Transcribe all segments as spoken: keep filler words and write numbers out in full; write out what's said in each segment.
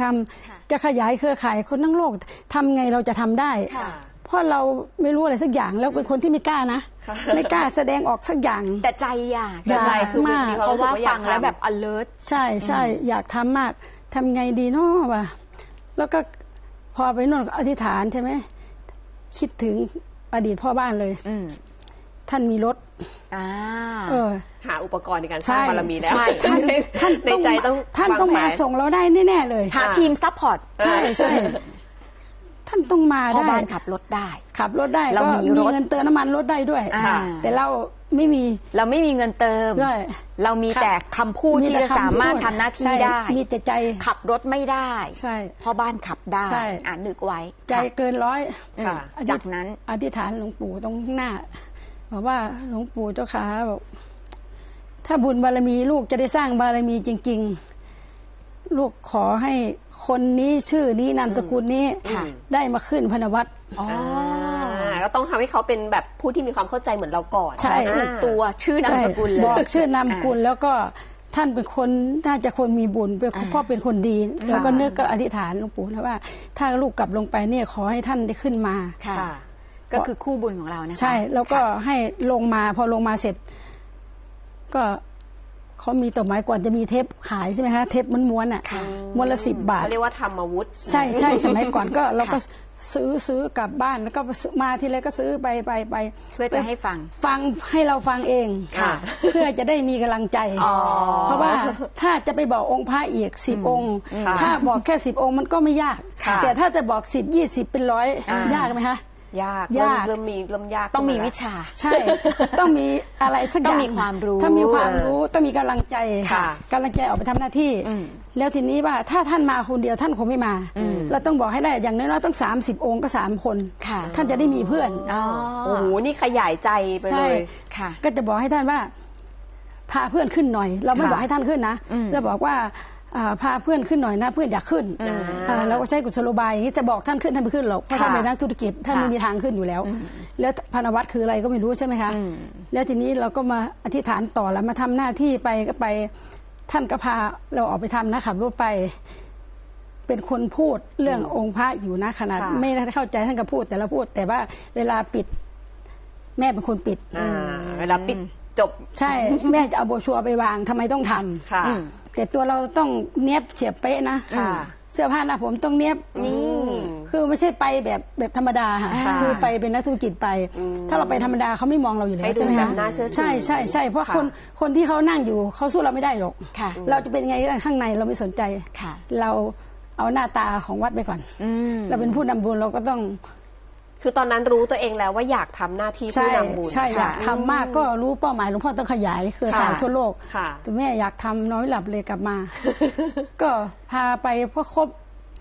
ทำจะขยายเครือข่ายคนทั้งโลกทำไงเราจะทำได้เพราะเราไม่รู้อะไรสักอย่างแล้วเป็นคนที่ไม่กล้านะไม่กล้าแสดงออกสักอย่างแต่ใจอยากใจคือมากเพราะว่าฟังแล้วแบบ alert ใช่ใช่อยากทำมากทำไงดีเนาะวะแล้วก็พอไปนวดอธิษฐานใช่ไหมคิดถึงอดีตพ่อบ้านเลยท่านมีรถเออหาอุปกรณ์ในการสร้างบารมีแล้วท่านท่านในใจต้องท่านต้องมาส่งเราได้แน่ๆเลยหาทีมซัพพอร์ตใช่ใช่ท่านต้องมาได้พ่อบ้านขับรถได้ขับรถได้เรามีเงินเติมน้ำมันรถได้ด้วยแต่เราไม่มีเราไม่มีเงินเติมเรามีแต่คำพูดที่จะสามารถทำหน้าที่ได้มีแต่ใจขับรถไม่ได้ใช่พ่อบ้านขับได้อ่านนึกไว้ใจเกินร้อยจากนั้นอธิษฐานหลวงปู่ตรงหน้าบอกว่าหลวงปู่เจ้าขาบอกถ้าบุญบารมีลูกจะได้สร้างบารมีจริงๆลูกขอให้คนนี้ชื่อนี้นามสกุลนี้ได้มาขึ้นพนวัตรอ๋อก็ต้องทำให้เขาเป็นแบบผู้ที่มีความเข้าใจเหมือนเราก่อนใช่ตัวชื่อนามสกุลเลยบอกชื่อนามสกุลแล้วก็ท่านเป็นคนน่าจะคนมีบุญเป็นพ่อเป็นคนดีแล้วก็นึกก็อธิษฐานหลวงปู่แล้วว่าถ้าลูกกลับลงไปเนี่ยขอให้ท่านได้ขึ้นมาค่ะก็คือคู่บุญของเรานะคะใช่แล้วก็ให้ลงมาพอลงมาเสร็จก็เขามีต่อไม้ก่อนจะมีเทปขายใช่ไหมคะเทปม้วนๆอ่ะม้วนละสิบบาทเขาเรียกว่าธรรมวุฒิใช่ใช่สมัยก่อนก็เราก็ซื้อซื้อกลับบ้านแล้วก็มาทีไรก็ซื้อไปไปไปเพื่อจะให้ฟังฟังให้เราฟังเองเพื่อจะได้มีกำลังใจเพราะว่าถ้าจะไปบอกองค์พระอีกสิบองค์ถ้าบอกแค่สิบองค์มันก็ไม่ยากแต่ถ้าจะบอกสิบยี่สิบเป็นร้อยยากไหมคะยากยากเริ่มมีเริ่มยากต้องมีวิชาใช่ต้องมีอะไรสักอย่างต้องมีความรู้ถ้ามีความรู้ต้องมีกำลังใจกำลังใจออกไปทำหน้าที่แล้วทีนี้ว่าถ้าท่านมาคนเดียวท่านคงไม่มาเราต้องบอกให้ได้อย่างน้อยๆต้องสามสิบองค์ก็สามคนท่านจะได้มีเพื่อนโอ้โหนี่ขยายใจไปเลยค่ะก็จะบอกให้ท่านว่าพาเพื่อนขึ้นหน่อยเราไม่บอกให้ท่านขึ้นนะเราบอกว่าพาเพื่อนขึ้นหน่อยนะเพื่อนอยากขึ้นเราก็ใช้กุศโลบายอย่างนี้จะบอกท่านขึ้นท่านไม่ขึ้นหรอกเพราะท่านเป็นนักธุรกิจท่านไม่มีทางขึ้นอยู่แล้วแล้วพานวัตรคืออะไรก็ไม่รู้ใช่ไหมคะแล้วทีนี้เราก็มาอธิษฐานต่อแล้วมาทำหน้าที่ไปก็ไปท่านก็พาเราออกไปทำนะขับรถไปเป็นคนพูดเรื่ององค์พระอยู่นะขนาดไม่ได้เข้าใจท่านก็พูดแต่เราพูดแต่ว่าเวลาปิดแม่เป็นคนปิดเวลาปิดจบใช่แม่จะเอาโบชัวไปวางทำไมต้องทำแต่ตัวเราต้องเนียบเฉียบเป๊ะนะเสื้อผ้าหน้าผมต้องเนียบนี่คือไม่ใช่ไปแบบแบบธรรมดาค่ะคือไปเป็นนักธุรกิจไปถ้าเราไปธรรมดาเขาไม่มองเราอยู่แล้วใช่ไหมคะใช่ใช่ใช่เพราะคนคนที่เขานั่งอยู่เขาสู้เราไม่ได้หรอกเราจะเป็นไงข้างในเราไม่สนใจเราเอาหน้าตาของวัดไปก่อนเราเป็นผู้นำบุญเราก็ต้องคือตอนนั้นรู้ตัวเองแล้วว่าอยากทำหน้าที่ผู้นำบุญใช่อยากทำมากก็รู้เป้าหมายหลวงพ่อต้องขยายเครือข่ายทั่วโลกแต่แม่อยากทำน้อยหลับเลยกลับมาก็พาไปพอครบ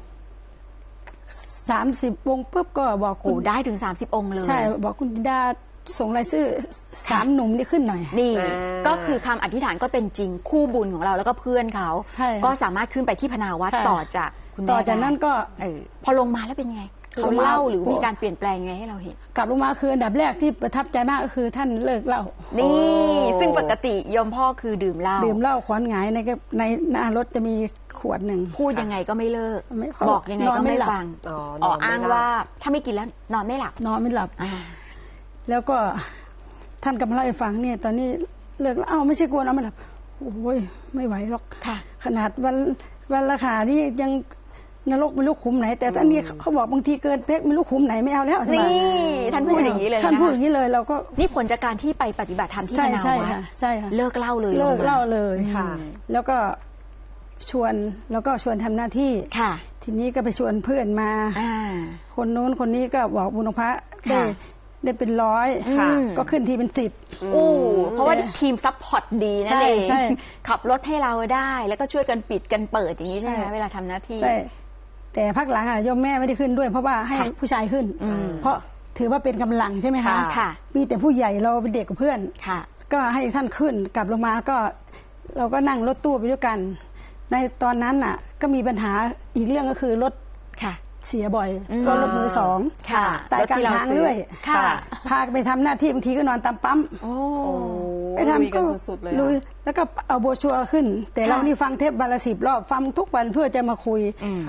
สามสิบองค์ปุ๊บก็บอกกูได้ถึงสามสิบองค์เลยใช่บอกคุณดาส่งรายชื่อสามหนุ่มนี่ขึ้นหน่อยนี่ก็คือคำอธิษฐานก็เป็นจริงคู่บุญของเราแล้วก็เพื่อนเขาก็สามารถขึ้นไปที่พนาวัดต่อจากคุณต่อจากนั้นก็พอลงมาแล้วเป็นยังไงเขาเล่าหรือมีการเปลี่ยนแปลงไงให้เราเห็นกลับลงมาคืออันดับแรกที่ประทับใจมากก็คือท่านเลิกเหล้านี่ซึ่งปกติยมพ่อคือดื่มเหล้าดื่มเหล้าขวานหงายในในหน้ารถจะมีขวดหนึ่งพูดยังไงก็ไม่เลิกบอกยังไงก็ไม่ฟังอ๋ออ้างว่าถ้าไม่กินแล้วนอนไม่หลับนอนไม่หลับแล้วก็ท่านกำลังเล่าให้ฟังเนี่ยตอนนี้เลิกแล้วเอ้าไม่ใช่กลัวนอนไม่หลับโอ้ยไม่ไหวหรอกขนาดวันวันราคาที่ยังนรกไม่รู้ขุมไหนแต่ท่านนี้เขาบอกบางทีเกินเป๊กไม่รู้ขุมไหนไม่เอาแล้วนี่ท่านพูดอย่างนี้เลยท่านพูดอย่างนี้เลยเราก็นี่ผลจากการที่ไปปฏิบัติธรรมที่พนาวัดใช่ค่ะใช่ค่ะเลิกเล่าเลยเลิกเล่าเลยค่ะแล้วก็ชวนแล้วก็ชวนทำหน้าที่ค่ะทีนี้ก็ไปชวนเพื่อนมาคนโน้นคนนี้ก็บอกบุญพระได้ได้เป็นร้อยก็ขึ้นทีเป็นสิบอู้เพราะว่าทีมซัพพอร์ตดีนั่นเองขับรถให้เราได้แล้วก็ช่วยกันปิดกันเปิดอย่างนี้ใช่ไหมเวลาทำหน้าที่แต่พักหลังอ่ะโยมแม่ไม่ได้ขึ้นด้วยเพราะว่าให้ผู้ชายขึ้นเพราะถือว่าเป็นกำลังใช่ไหมคะมีแต่ผู้ใหญ่เราเป็นเด็กกับเพื่อนก็ให้ท่านขึ้นกลับลงมาก็เราก็นั่งรถตู้ไปด้วยกันในตอนนั้นอ่ะก็มีปัญหาอีกเรื่องก็คือรถเสียบ่อยเพราะรถมือสองตายกลางทางด้วยพาไปทำหน้าที่บางทีก็นอนตามปั๊มไปทำก็ลุยแล้วก็เอาโบชัวขึ้นแต่เรานี่ฟังเทปวันละสิบรอบฟังทุกวันเพื่อจะมาคุย